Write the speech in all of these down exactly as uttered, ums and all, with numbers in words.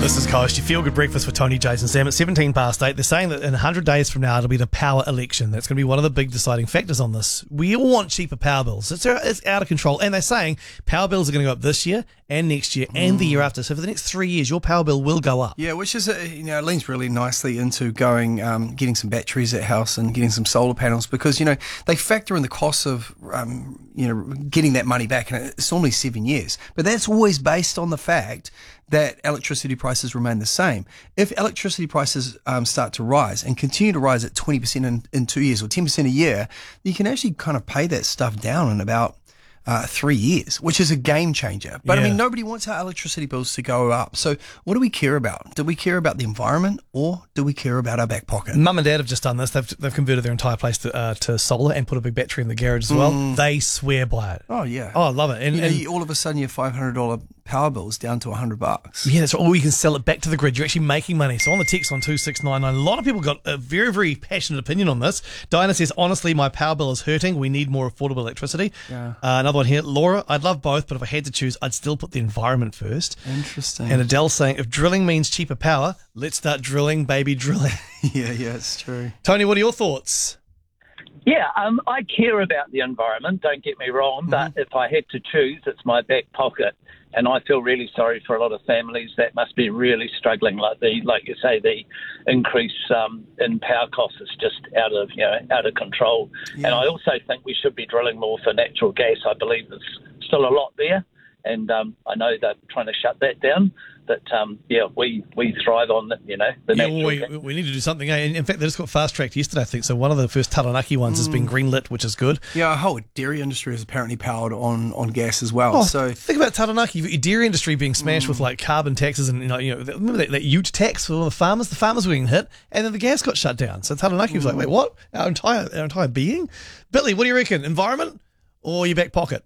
This is Coast, your feel-good breakfast with Tony, Jason, Sam at seventeen past eight. They're saying that in one hundred days from now, it'll be the power election. That's going to be one of the big deciding factors on this. We all want cheaper power bills. It's, it's out of control. And they're saying power bills are going to go up this year and next year and the year after. So for the next three years, your power bill will go up. Yeah, which is, a, you know, it leans really nicely into going, um, getting some batteries at house and getting some solar panels because, you know, they factor in the cost of, um, you know, getting that money back. And it's normally seven years. But that's always based on the fact that electricity prices remain the same. If electricity prices um, start to rise and continue to rise at twenty percent in, in two years or ten percent a year, you can actually kind of pay that stuff down in about uh, three years, which is a game changer. But Yeah. I mean, nobody wants our electricity bills to go up. So what do we care about? Do we care about the environment or do we care about our back pocket? Mum and Dad have just done this. They've, they've converted their entire place to, uh, to solar and put a big battery in the garage as well. Mm. They swear by it. Oh, yeah. Oh, I love it. And, You know, and you- all of a sudden your five hundred dollars power bill is down to one hundred bucks. yeah, that's right. Or you can sell it back to the grid. You're actually making money. So on the text on two six nine nine, a lot of people got a very, very passionate opinion on this. Diana says, honestly, my power bill is hurting. We need more affordable electricity. Yeah. Uh, another one here. Laura, I'd love both, but if I had to choose, I'd still put the environment first. Interesting. And Adele saying, if drilling means cheaper power, let's start drilling, baby, drilling. yeah, yeah, it's true. Tony, what are your thoughts? Yeah, um, I care about the environment, don't get me wrong, but if I had to choose, it's my back pocket. And I feel really sorry for a lot of families that must be really struggling, like the, like you say, the increase um, in power costs is just out of, you know, out of control. Yeah. And I also think we should be drilling more for natural gas. I believe there's still a lot there. And um, I know they're trying to shut that down, but um, yeah, we, we thrive on the, you know, the Yeah, natural well, we, gas. we need to do something. eh? In fact, they just got fast-tracked yesterday, I think. So one of the first Taranaki ones has been greenlit, which is good. Yeah, our whole dairy industry is apparently powered on, on gas as well. Oh, so think about Taranaki. You've got your dairy industry being smashed with like carbon taxes and, you know, you know, remember that, that ute tax for all the farmers? The farmers were getting hit, and then the gas got shut down. So Taranaki was like, wait, what? Our entire our entire being? Billy, what do you reckon? Environment or your back pocket?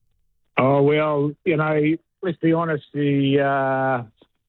Oh, well, you know, let's be honest, the uh,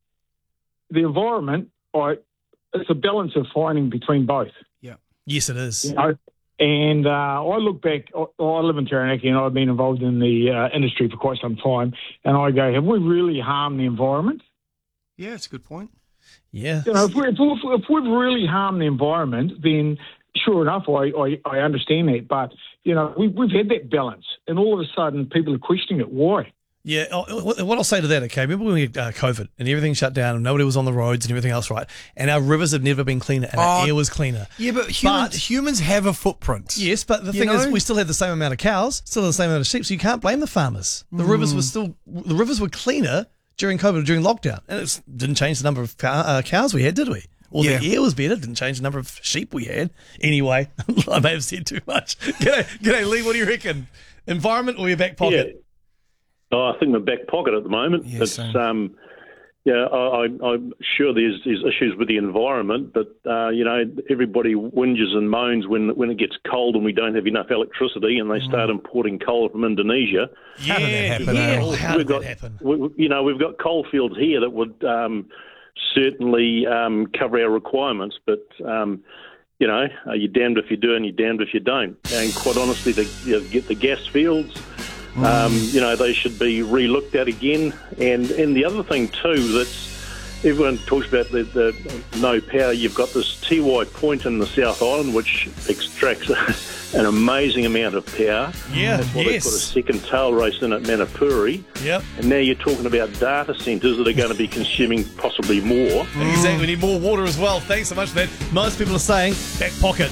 the environment, I, it's a balance of finding between both. Yes, it is. You know? And uh, I look back, I, I live in Taranaki and I've been involved in the uh, industry for quite some time, and I go, have we really harmed the environment? yeah, it's a good point. Yeah. You know, if, we, if, we, if we've really harmed the environment, then sure enough, I, I, I understand that. But, you know, we, we've had that balance, and all of a sudden people are questioning it. Why? Yeah, oh, what what I'll say to that, okay, remember when we had uh, COVID and everything shut down and nobody was on the roads and everything else, right? And our rivers have never been cleaner and our Oh, air was cleaner. Yeah, but humans, But- humans have a footprint. Yes, but the You thing is, know? we still had the same amount of cows, still had the same amount of sheep, so you can't blame the farmers. The rivers were still, the rivers were cleaner during COVID, during lockdown, and it didn't change the number of cow, uh, cows we had, did we? Or Yeah. the air was better, didn't change the number of sheep we had. Anyway, I may have said too much. G'day, g'day, Lee, what do you reckon? Environment or your back pocket? Yeah. Oh, I think my back pocket at the moment. Yeah, it's same. um, yeah, I, I, I'm sure there's, there's issues with the environment, but uh, you know, everybody whinges and moans when when it gets cold and we don't have enough electricity, and they start importing coal from Indonesia. Yeah, How did that happen, yeah. eh? Oh, how We've did got, that happen? we, we- you know, we've got coal fields here that would um, certainly um, cover our requirements, but. Um, You know, uh, you're damned if you do and you're damned if you don't. And quite honestly, to you know, get the gas fields, um, you know, they should be re-looked at again. And and the other thing too, that's everyone talks about the, the no power. You've got this T Y Point in the South Island, which extracts an amazing amount of power. Yeah, That's why they've got a yes. second tail race in at Manapuri. Yep. And now you're talking about data centres that are going to be consuming possibly more. Exactly, we need more water as well. Thanks so much for that. Most people are saying back pocket.